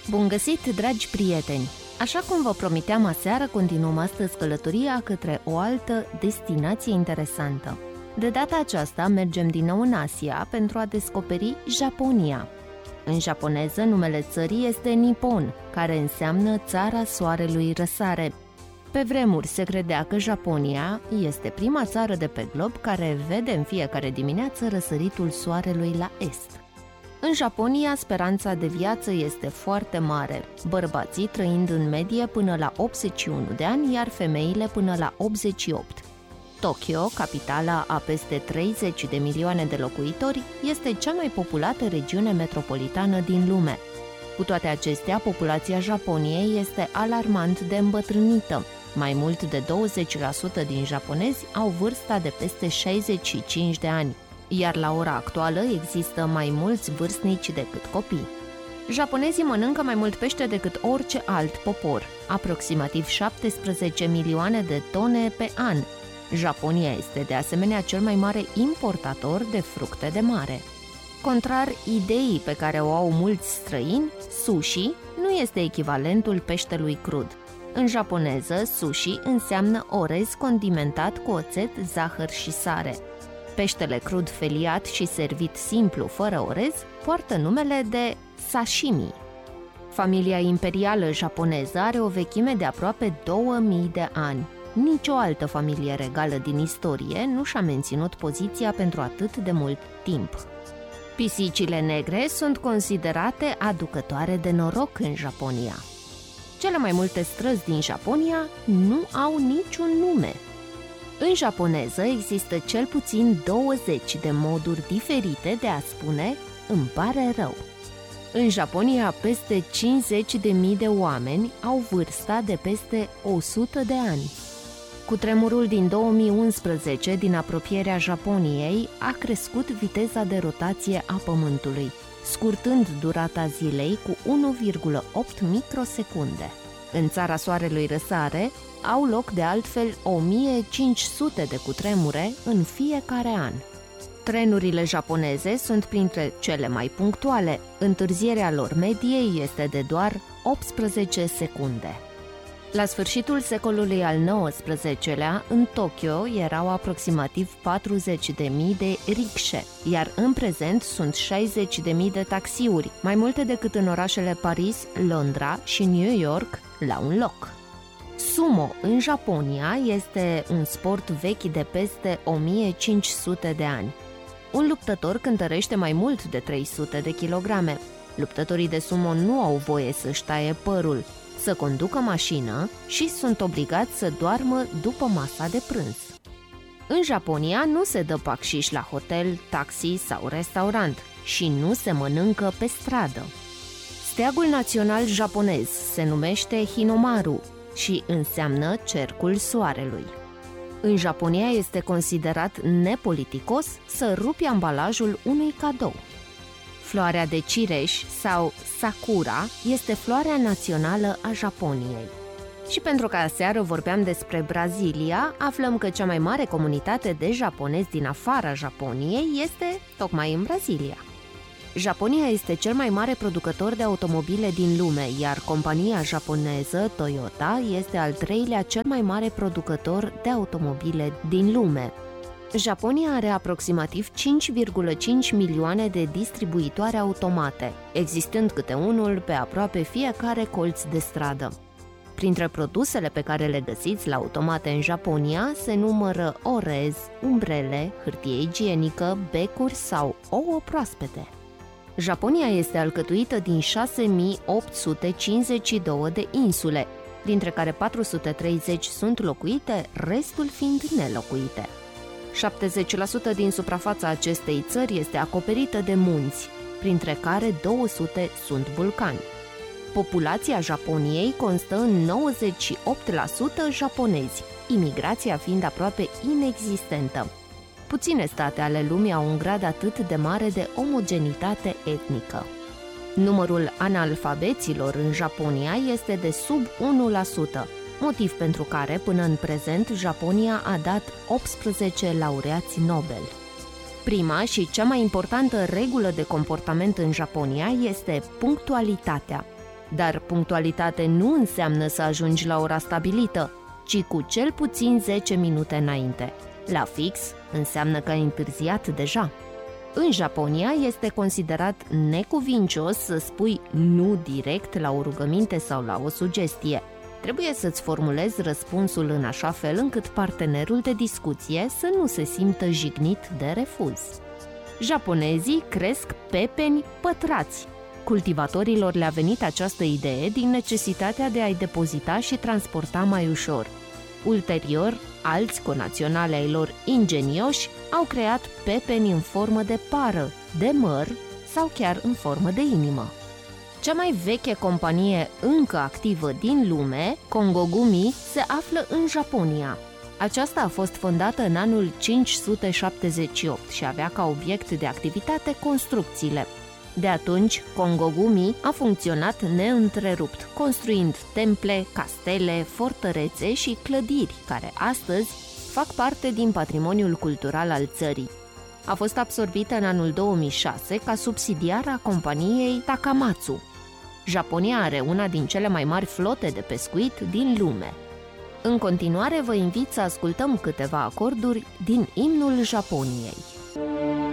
Bun găsit, dragi prieteni! Așa cum vă promiteam aseară, continuăm astăzi călătoria către o altă destinație interesantă. De data aceasta mergem din nou în Asia pentru a descoperi Japonia. În japoneză, numele țării este Nippon, care înseamnă țara soarelui răsare. Pe vremuri se credea că Japonia este prima țară de pe glob care vede în fiecare dimineață răsăritul soarelui la est. În Japonia, speranța de viață este foarte mare, bărbații trăind în medie până la 81 de ani, iar femeile până la 88. Tokyo, capitala a peste 30 de milioane de locuitori, este cea mai populată regiune metropolitană din lume. Cu toate acestea, populația Japoniei este alarmant de îmbătrânită. Mai mult de 20% din japonezi au vârsta de peste 65 de ani, iar la ora actuală există mai mulți vârstnici decât copii. Japonezii mănâncă mai mult pește decât orice alt popor, aproximativ 17 milioane de tone pe an. Japonia este de asemenea cel mai mare importator de fructe de mare. Contrar ideii pe care o au mulți străini, sushi nu este echivalentul peștelui crud. În japoneză, sushi înseamnă orez condimentat cu oțet, zahăr și sare. Peștele crud feliat și servit simplu, fără orez, poartă numele de sashimi. Familia imperială japoneză are o vechime de aproape 2000 de ani. Nicio altă familie regală din istorie nu și-a menținut poziția pentru atât de mult timp. Pisicile negre sunt considerate aducătoare de noroc în Japonia. Cele mai multe străzi din Japonia nu au niciun nume. În japoneză există cel puțin 20 de moduri diferite de a spune "îmi pare rău". În Japonia, peste 50.000 de oameni au vârsta de peste 100 de ani. Cutremurul din 2011 din apropierea Japoniei a crescut viteza de rotație a Pământului, scurtând durata zilei cu 1,8 microsecunde. În țara soarelui răsare au loc de altfel 1500 de cutremure în fiecare an. Trenurile japoneze sunt printre cele mai punctuale. Întârzierea lor medie este de doar 18 secunde. La sfârșitul secolului al XIX-lea, în Tokyo erau aproximativ 40.000 de rickshe, iar în prezent sunt 60.000 de taxiuri, mai multe decât în orașele Paris, Londra și New York la un loc. Sumo în Japonia este un sport vechi de peste 1500 de ani. Un luptător cântărește mai mult de 300 de kilograme. Luptătorii de sumo nu au voie să-și taie părul, să conducă mașină și sunt obligați să doarmă după masa de prânz. În Japonia nu se dă bacșiș la hotel, taxi sau restaurant și nu se mănâncă pe stradă. Steagul național japonez se numește Hinomaru și înseamnă cercul soarelui. În Japonia este considerat nepoliticos să rupi ambalajul unui cadou. Floarea de cireș sau sakura este floarea națională a Japoniei. Și pentru că aseară vorbeam despre Brazilia, aflăm că cea mai mare comunitate de japonezi din afara Japoniei este tocmai în Brazilia. Japonia este cel mai mare producător de automobile din lume, iar compania japoneză Toyota este al treilea cel mai mare producător de automobile din lume. Japonia are aproximativ 5,5 milioane de distribuitoare automate, existând câte unul pe aproape fiecare colț de stradă. Printre produsele pe care le găsiți la automate în Japonia se numără orez, umbrele, hârtie igienică, becuri sau ouă proaspete. Japonia este alcătuită din 6852 de insule, dintre care 430 sunt locuite, restul fiind nelocuite. 70% din suprafața acestei țări este acoperită de munți, printre care 200 sunt vulcani. Populația Japoniei constă în 98% japonezi, imigrația fiind aproape inexistentă. Puține state ale lumii au un grad atât de mare de omogenitate etnică. Numărul analfabeților în Japonia este de sub 1%, motiv pentru care, până în prezent, Japonia a dat 18 laureați Nobel. Prima și cea mai importantă regulă de comportament în Japonia este punctualitatea. Dar punctualitate nu înseamnă să ajungi la ora stabilită, ci cu cel puțin 10 minute înainte. La fix înseamnă că ai întârziat deja. În Japonia este considerat necuvincios să spui nu direct la o rugăminte sau la o sugestie. Trebuie să-ți formulezi răspunsul în așa fel încât partenerul de discuție să nu se simtă jignit de refuz. Japonezii cresc pepeni pătrați. Cultivatorilor le-a venit această idee din necesitatea de a-i depozita și transporta mai ușor. Ulterior, alți conaționali ai lor ingenioși au creat pepeni în formă de pară, de măr sau chiar în formă de inimă. Cea mai veche companie încă activă din lume, Kongogumi, se află în Japonia. Aceasta a fost fondată în anul 578 și avea ca obiect de activitate construcțiile. De atunci, Kongogumi a funcționat neîntrerupt, construind temple, castele, fortărețe și clădiri, care astăzi fac parte din patrimoniul cultural al țării. A fost absorbită în anul 2006 ca subsidiară a companiei Takamatsu. Japonia are una din cele mai mari flote de pescuit din lume. În continuare, vă invit să ascultăm câteva acorduri din imnul Japoniei.